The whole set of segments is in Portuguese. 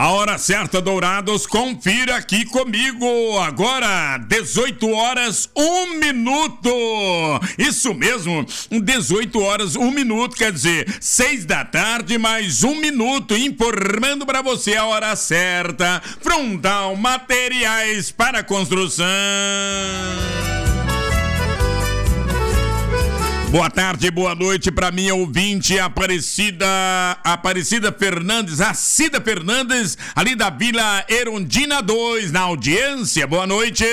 A hora certa, Dourados, confira aqui comigo. Agora, 18 horas, 1 minuto. Isso mesmo, 18 horas, 1 minuto, quer dizer, 6 da tarde, mais 1 minuto, informando para você a hora certa. Frontal Materiais para Construção. Boa tarde, boa noite para minha ouvinte Aparecida Fernandes, a Cida Fernandes, ali da Vila Erundina 2, na audiência. Boa noite.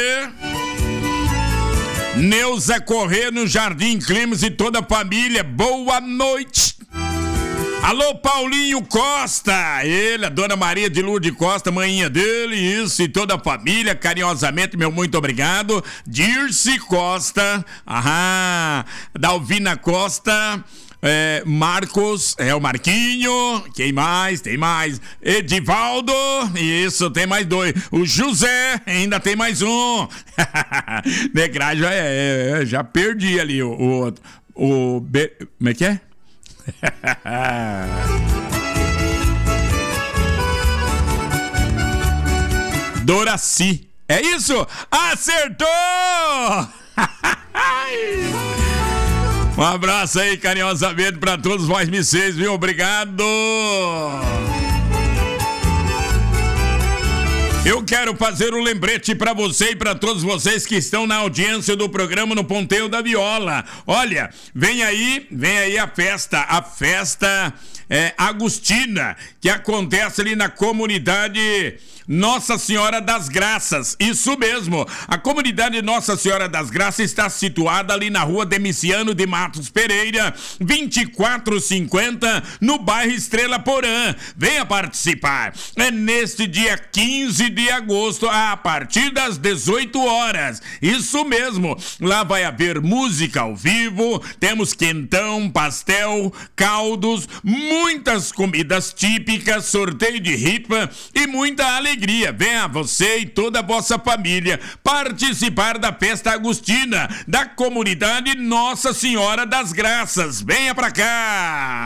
Neuza Corrêa no Jardim Climas e toda a família, boa noite. Alô, Paulinho Costa, ele, a dona Maria de Lourdes Costa, manhinha dele, isso, e toda a família, carinhosamente, meu muito obrigado. Dirce Costa, Dalvina Costa, Marcos, o Marquinho, quem mais? Tem mais, Edivaldo, isso, tem mais 2, o José, ainda tem mais um. Negragem, já perdi ali o outro, como é que é? Doraci, é isso? Acertou! Um abraço aí carinhosamente para todos vós, vocês, viu? Obrigado! Eu quero fazer um lembrete para você e para todos vocês que estão na audiência do programa no Ponteio da Viola. Olha, vem aí a festa Agostina, que acontece ali na comunidade Nossa Senhora das Graças. Isso mesmo, a comunidade Nossa Senhora das Graças está situada ali na rua Demiciano de Matos Pereira, 2450, no bairro Estrela Porã. Venha participar. É neste dia 15 de agosto, a partir das 18 horas. Isso mesmo, lá vai haver música ao vivo, temos quentão, pastel, caldos, muitas comidas típicas, sorteio de rifa e muita alegria. Venha você e toda a vossa família participar da festa agostina da comunidade Nossa Senhora das Graças. Venha pra cá!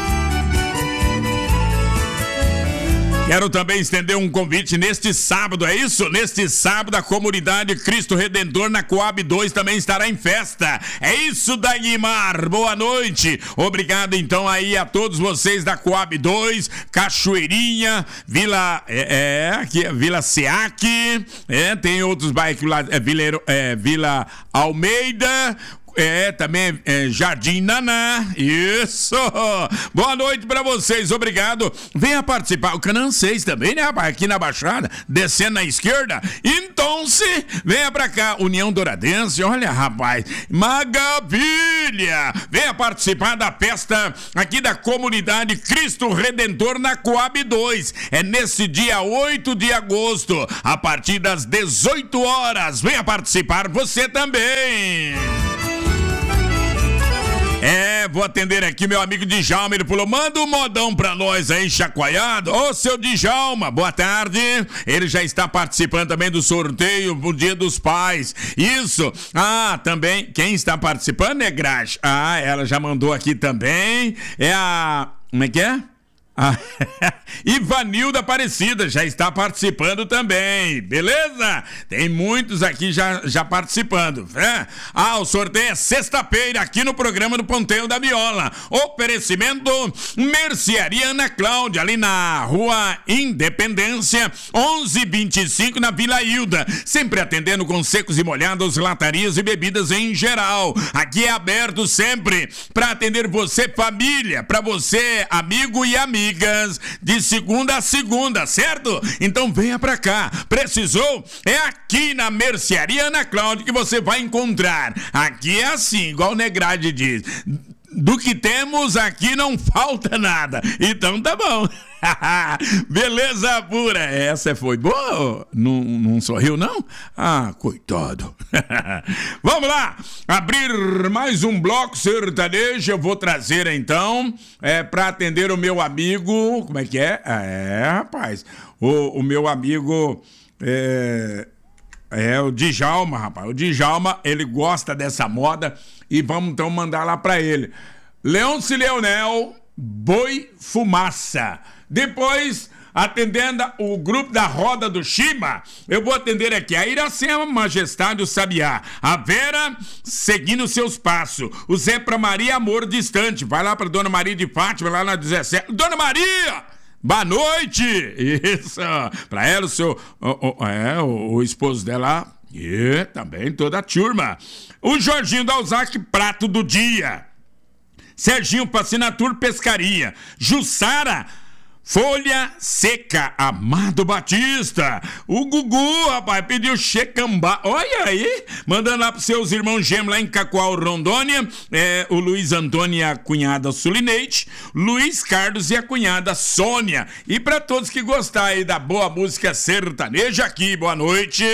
Quero também estender um convite neste sábado, é isso? Neste sábado, a comunidade Cristo Redentor na Coab 2 também estará em festa. É isso, Dagmar. Boa noite. Obrigado, então, aí a todos vocês da Coab 2, Cachoeirinha, Vila, aqui é Vila Seac, tem outros bairros lá, Vila Almeida, também Jardim Naná, isso, boa noite pra vocês, obrigado, venha participar, o Canã 6 também, né, rapaz, aqui na Baixada, descendo na esquerda, então se venha pra cá, União Douradense, olha, rapaz, maravilha, venha participar da festa aqui da comunidade Cristo Redentor na Coab 2, é nesse dia 8 de agosto, a partir das 18 horas, venha participar você também. Vou atender aqui meu amigo Djalma, ele falou, manda um modão pra nós aí, chacoalhado. Ô, seu Djalma, boa tarde. Ele já está participando também do sorteio pro Dia dos Pais. Isso. Também, quem está participando é Graxa. Ela já mandou aqui também. Como é que é? Ivanilda Aparecida já está participando também, beleza? Tem muitos aqui já participando, o sorteio é sexta-feira aqui no programa do Ponteio da Viola. Oferecimento Mercearia Ana Cláudia, ali na Rua Independência 1125, na Vila Hilda, sempre atendendo com secos e molhados, latarias e bebidas em geral. Aqui é aberto sempre para atender você, família, para você, amigo e amiga, de segunda a segunda, certo? Então venha pra cá. Precisou? É aqui na Mercearia Ana Cláudia que você vai encontrar. Aqui é assim, igual o Negrade diz. Do que temos aqui não falta nada. Então tá bom. Beleza pura. Essa foi boa? Não sorriu, não? Coitado. Vamos lá. Abrir mais um bloco sertanejo. Eu vou trazer, então, para atender o meu amigo... Como é que é? Rapaz. O meu amigo... o Djalma, rapaz. O Djalma, ele gosta dessa moda e vamos então mandar lá pra ele. Leôncio Leonel, Boi Fumaça. Depois, atendendo o grupo da Roda do Chima, eu vou atender aqui a Iracema, Majestade, o Sabiá, a Vera, seguindo seus passos, o Zé pra Maria, Amor Distante, vai lá pra Dona Maria de Fátima, lá na 17, Dona Maria! Boa noite! Isso, pra ela, o esposo dela, e também toda a turma. O Jorginho Dalzac, prato do dia. Serginho, Passinatur, pescaria. Jussara, folha seca. Amado Batista. O Gugu, rapaz, pediu checambá. Olha aí, mandando lá pros seus irmãos gêmeos lá em Cacoal, Rondônia. O Luiz Antônio e a cunhada Sulineide, Luiz Carlos e a cunhada Sônia. E pra todos que gostarem aí da boa música sertaneja aqui, boa noite.